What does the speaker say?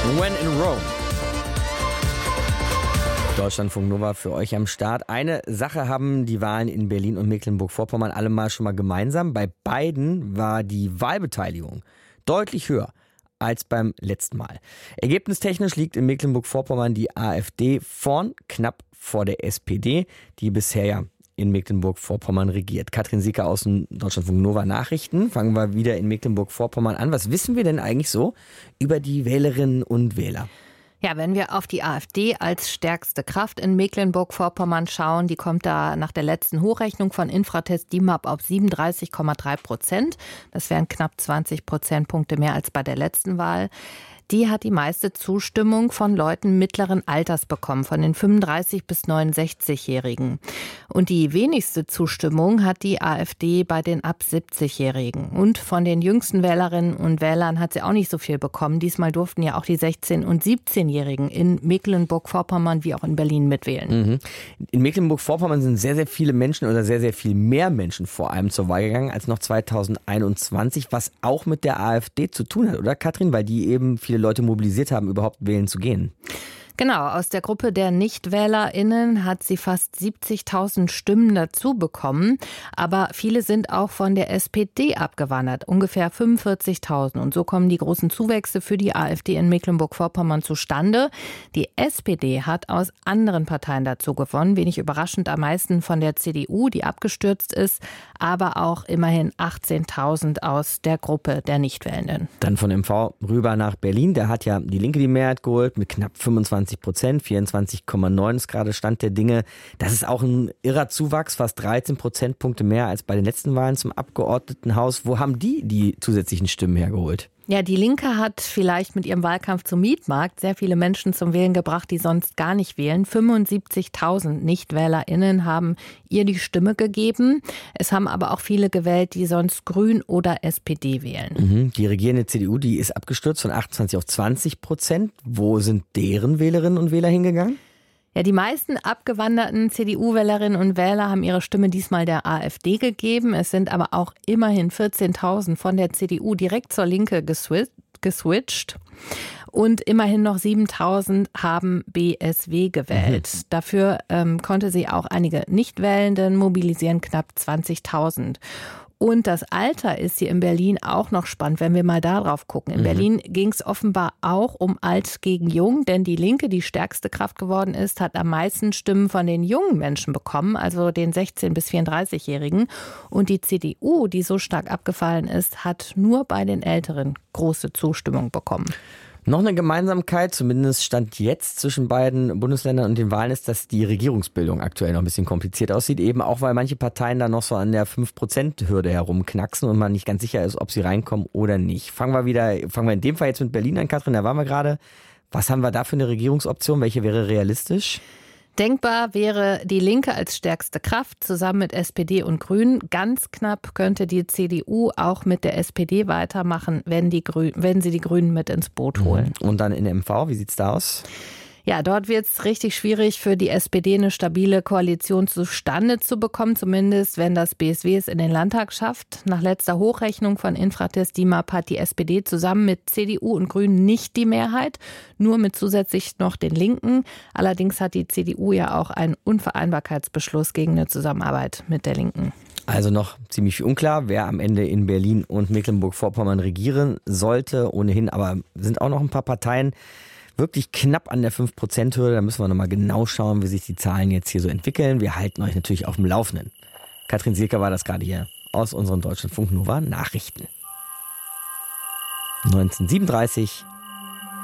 When in Rome. Deutschlandfunk Nova für euch am Start. Eine Sache haben die Wahlen in Berlin und Mecklenburg-Vorpommern allemal schon mal gemeinsam. Bei beiden war die Wahlbeteiligung deutlich höher als beim letzten Mal. Ergebnistechnisch liegt in Mecklenburg-Vorpommern die AfD vorn, knapp vor der SPD, die bisher ja in Mecklenburg-Vorpommern regiert. Katrin Sieker aus dem Deutschlandfunk Nova Nachrichten. Fangen wir wieder in Mecklenburg-Vorpommern an. Was wissen wir denn eigentlich so über die Wählerinnen und Wähler? Ja, wenn wir auf die AfD als stärkste Kraft in Mecklenburg-Vorpommern schauen, die kommt da nach der letzten Hochrechnung von Infratest DIMAP auf 37,3%. Das wären knapp 20 Prozentpunkte mehr als bei der letzten Wahl. Die hat die meiste Zustimmung von Leuten mittleren Alters bekommen, von den 35- bis 69-Jährigen. Und die wenigste Zustimmung hat die AfD bei den ab 70-Jährigen. Und von den jüngsten Wählerinnen und Wählern hat sie auch nicht so viel bekommen. Diesmal durften ja auch die 16- und 17-Jährigen in Mecklenburg-Vorpommern wie auch in Berlin mitwählen. In Mecklenburg-Vorpommern sind sehr, sehr viele Menschen oder sehr, sehr viel mehr Menschen vor allem zur Wahl gegangen als noch 2021, was auch mit der AfD zu tun hat, oder Katrin? Weil die eben viele Leute mobilisiert haben, überhaupt wählen zu gehen. Genau, aus der Gruppe der NichtwählerInnen hat sie fast 70.000 Stimmen dazu bekommen. Aber viele sind auch von der SPD abgewandert, ungefähr 45.000. Und so kommen die großen Zuwächse für die AfD in Mecklenburg-Vorpommern zustande. Die SPD hat aus anderen Parteien dazu gewonnen. Wenig überraschend am meisten von der CDU, die abgestürzt ist, aber auch immerhin 18.000 aus der Gruppe der Nichtwählenden. Dann von MV rüber nach Berlin. Da hat ja die Linke die Mehrheit geholt mit knapp 25%, 24,9 ist gerade Stand der Dinge. Das ist auch ein irrer Zuwachs, fast 13 Prozentpunkte mehr als bei den letzten Wahlen zum Abgeordnetenhaus. Wo haben die zusätzlichen Stimmen hergeholt? Ja, die Linke hat vielleicht mit ihrem Wahlkampf zum Mietmarkt sehr viele Menschen zum Wählen gebracht, die sonst gar nicht wählen. 75.000 NichtwählerInnen haben ihr die Stimme gegeben. Es haben aber auch viele gewählt, die sonst Grün oder SPD wählen. Die regierende CDU, die ist abgestürzt von 28 auf 20%. Wo sind deren Wählerinnen und Wähler hingegangen? Ja, die meisten abgewanderten CDU-Wählerinnen und Wähler haben ihre Stimme diesmal der AfD gegeben. Es sind aber auch immerhin 14.000 von der CDU direkt zur Linke geswitcht. Und immerhin noch 7.000 haben BSW gewählt. Dafür konnte sie auch einige Nichtwählenden mobilisieren, knapp 20.000. Und das Alter ist hier in Berlin auch noch spannend, wenn wir mal darauf gucken. In Berlin ging es offenbar auch um Alt gegen Jung, denn die Linke, die stärkste Kraft geworden ist, hat am meisten Stimmen von den jungen Menschen bekommen, also den 16- bis 34-Jährigen. Und die CDU, die so stark abgefallen ist, hat nur bei den Älteren große Zustimmung bekommen. Noch eine Gemeinsamkeit, zumindest Stand jetzt zwischen beiden Bundesländern und den Wahlen, ist, dass die Regierungsbildung aktuell noch ein bisschen kompliziert aussieht. Eben auch, weil manche Parteien da noch so an der 5%-Hürde herumknacksen und man nicht ganz sicher ist, ob sie reinkommen oder nicht. Fangen wir in dem Fall jetzt mit Berlin an, Katrin, da waren wir gerade. Was haben wir da für eine Regierungsoption? Welche wäre realistisch? Denkbar wäre die Linke als stärkste Kraft zusammen mit SPD und Grünen. Ganz knapp könnte die CDU auch mit der SPD weitermachen, wenn sie die Grünen mit ins Boot holen. Und dann in MV, wie sieht's da aus? Ja, dort wird es richtig schwierig für die SPD, eine stabile Koalition zustande zu bekommen, zumindest wenn das BSW es in den Landtag schafft. Nach letzter Hochrechnung von Infratest DIMAP hat die SPD zusammen mit CDU und Grünen nicht die Mehrheit, nur mit zusätzlich noch den Linken. Allerdings hat die CDU ja auch einen Unvereinbarkeitsbeschluss gegen eine Zusammenarbeit mit der Linken. Also noch ziemlich unklar, wer am Ende in Berlin und Mecklenburg-Vorpommern regieren sollte. Ohnehin aber sind auch noch ein paar Parteien wirklich knapp an der 5%-Hürde. Da müssen wir nochmal genau schauen, wie sich die Zahlen jetzt hier so entwickeln. Wir halten euch natürlich auf dem Laufenden. Katrin Sieker war das gerade hier aus unseren Deutschlandfunk Nova Nachrichten. 19:37